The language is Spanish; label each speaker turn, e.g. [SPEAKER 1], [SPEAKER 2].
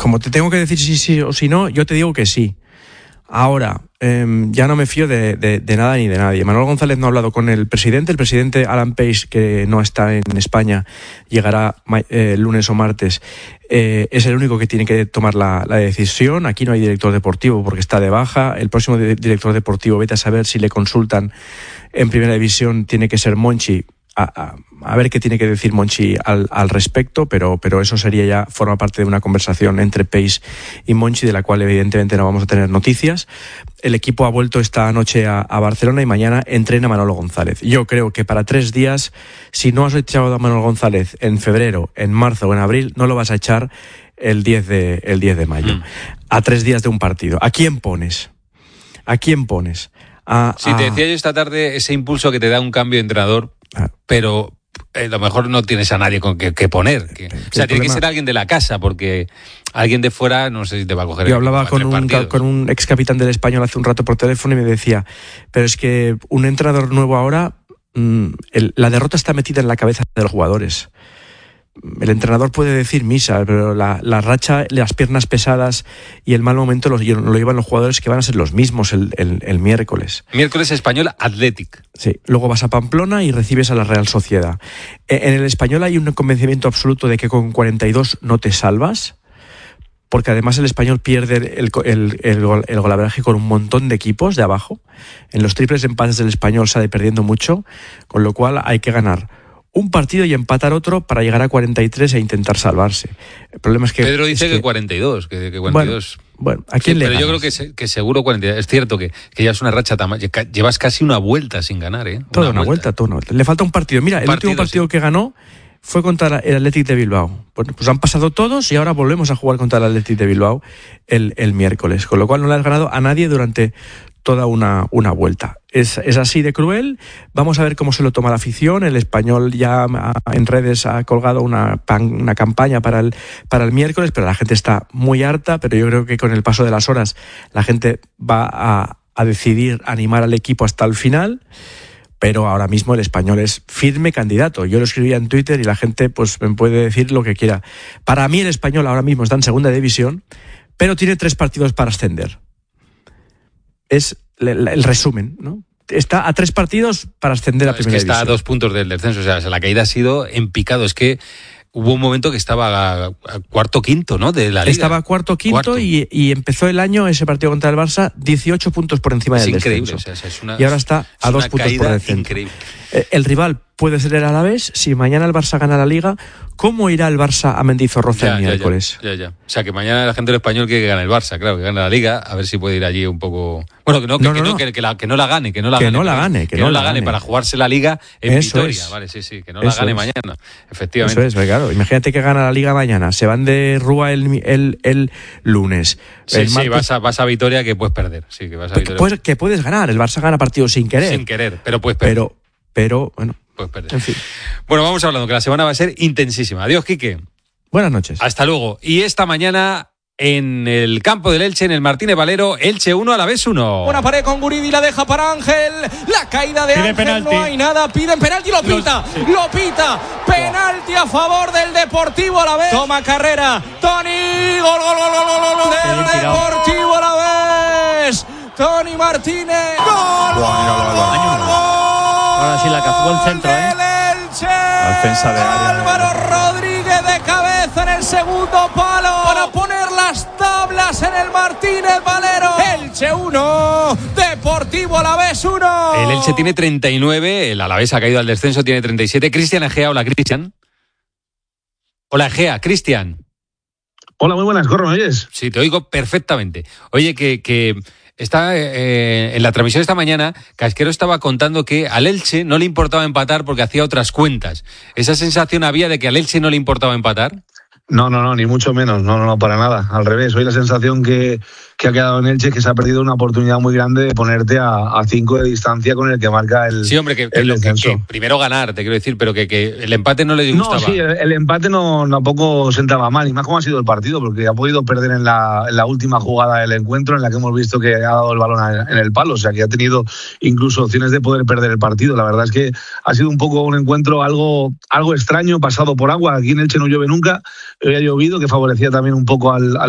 [SPEAKER 1] como te tengo que decir si sí o si no, yo te digo que sí. Ahora, ya no me fío de nada ni de nadie. Manolo González no ha hablado con el presidente Alan Page, que no está en España, llegará lunes o martes. Es el único que tiene que tomar la decisión. Aquí no hay director deportivo porque está de baja. El próximo director deportivo, vete a saber si le consultan en Primera División, tiene que ser Monchi. A ver qué tiene que decir Monchi al respecto, pero eso forma parte de una conversación entre Page y Monchi, de la cual evidentemente no vamos a tener noticias. El equipo ha vuelto esta noche a Barcelona y mañana entrena Manolo González. Yo creo que para 3 días, si no has echado a Manolo González en febrero, en marzo o en abril, no lo vas a echar el 10 de mayo. A 3 días de un partido. ¿A quién pones?
[SPEAKER 2] Sí, te decía yo esta tarde ese impulso que te da un cambio de entrenador, pero a lo mejor no tienes a nadie con que poner. O sea, tiene que ser alguien de la casa, porque alguien de fuera no sé si te va a coger.
[SPEAKER 1] Yo hablaba con un ex capitán del Español hace un rato por teléfono y me decía, pero es que un entrenador nuevo ahora, la derrota está metida en la cabeza de los jugadores. El entrenador puede decir misa, pero la racha, las piernas pesadas y el mal momento lo llevan los jugadores, que van a ser los mismos el miércoles.
[SPEAKER 2] Miércoles Español Athletic.
[SPEAKER 1] Sí, luego vas a Pamplona y recibes a la Real Sociedad. En el Español hay un convencimiento absoluto de que con 42 no te salvas, porque además el Español pierde el golaveraje con un montón de equipos de abajo. En los triples empates del Español sale perdiendo mucho, con lo cual hay que ganar un partido y empatar otro para llegar a 43 e intentar salvarse. El problema es que
[SPEAKER 2] Pedro dice que 42, que 42.
[SPEAKER 1] Bueno, ¿a quién le ganas?
[SPEAKER 2] Pero yo creo que seguro 42. Es cierto que ya es una racha llevas casi una vuelta sin ganar, ¿eh?
[SPEAKER 1] Toda una vuelta. Le falta un partido. Mira, el último partido que ganó fue contra el Athletic de Bilbao. Bueno, pues han pasado todos y ahora volvemos a jugar contra el Athletic de Bilbao el miércoles, con lo cual no le has ganado a nadie durante toda una vuelta. Es así de cruel. Vamos a ver cómo se lo toma la afición. El Español ya en redes ha colgado una campaña para el miércoles, pero la gente está muy harta. Pero yo creo que con el paso de las horas la gente va a decidir animar al equipo hasta el final. Pero ahora mismo el Español es firme candidato. Yo lo escribía en Twitter y la gente pues me puede decir lo que quiera. Para mí el Español ahora mismo está en segunda división, pero tiene 3 partidos para ascender. Es el resumen, ¿no? Está a 3 partidos para ascender a primera división.
[SPEAKER 2] Está a 2 puntos del descenso, o sea, la caída ha sido en picado. Es que hubo un momento que estaba a cuarto quinto, ¿no? De la liga. Estaba
[SPEAKER 1] a cuarto quinto. Y empezó el año, ese partido contra el Barça, 18 puntos por encima del descenso.
[SPEAKER 2] Es increíble,
[SPEAKER 1] y ahora está a 2 puntos por el centro.
[SPEAKER 2] Increíble.
[SPEAKER 1] El rival puede ser el Alavés. Si mañana el Barça gana la Liga, ¿cómo irá el Barça a Mendizorroza el miércoles?
[SPEAKER 2] Ya. O sea, que mañana la gente del Español quiere que gane el Barça, claro, que gane la Liga, a ver si puede ir allí un poco. Bueno, que no la gane para jugarse la Liga en
[SPEAKER 1] Eso
[SPEAKER 2] Vitoria,
[SPEAKER 1] es.
[SPEAKER 2] Vale, sí, que no la gane mañana, efectivamente.
[SPEAKER 1] Eso es, claro. Imagínate que gana la Liga mañana, se van de Rúa el lunes.
[SPEAKER 2] Sí, vas a Vitoria, que puedes perder. Sí, que vas a Vitoria.
[SPEAKER 1] Que puedes ganar, el Barça gana partidos sin querer,
[SPEAKER 2] pero puedes perder.
[SPEAKER 1] Pero bueno,
[SPEAKER 2] puedes perder.
[SPEAKER 1] En fin.
[SPEAKER 2] Bueno, vamos hablando que la semana va a ser intensísima. Adiós, Quique.
[SPEAKER 1] Buenas noches.
[SPEAKER 2] Hasta luego. Y esta mañana en el campo del Elche, en el Martínez Valero, Elche 1, Alavés 1.
[SPEAKER 3] Una pared con Guridi, la deja para Ángel. La caída de Ángel, penalti. No hay nada. Piden penalti, lo pita. Penalti a favor del Deportivo Alavés. Toma carrera. Toni. Gol del Deportivo Alavés. Toni Martínez. Gol.
[SPEAKER 4] Ahora sí la cazó el centro,
[SPEAKER 3] La
[SPEAKER 4] defensa de área.
[SPEAKER 3] Álvaro Rodríguez de cabeza en el segundo palo para poner las tablas en el Martínez Valero. Elche 1, Deportivo Alavés 1.
[SPEAKER 2] El Elche tiene 39, el Alavés ha caído al descenso, tiene 37. Cristian Egea, hola Cristian. Hola Egea, Cristian.
[SPEAKER 5] Hola, muy buenas, Corro, ¿me oyes?
[SPEAKER 2] Sí, te oigo perfectamente. Oye, que está en la transmisión esta mañana, Casquero estaba contando que al Elche no le importaba empatar porque hacía otras cuentas. ¿Esa sensación había de que al Elche no le importaba empatar?
[SPEAKER 5] No, ni mucho menos, no, para nada. Al revés, hoy la sensación que ha quedado en Elche es que se ha perdido una oportunidad muy grande de ponerte a 5 de distancia con el que marca el
[SPEAKER 2] Sí, hombre, que primero ganar, te quiero decir, pero que el empate no le disgustaba.
[SPEAKER 5] No, sí, el empate tampoco sentaba mal, y más como ha sido el partido, porque ha podido perder en la última jugada del encuentro, en la que hemos visto que ha dado el balón en el palo, o sea, que ha tenido incluso opciones de poder perder el partido. La verdad es que ha sido un poco un encuentro algo extraño, pasado por agua. Aquí en Elche no llueve nunca, hoy ha llovido, que favorecía también un poco al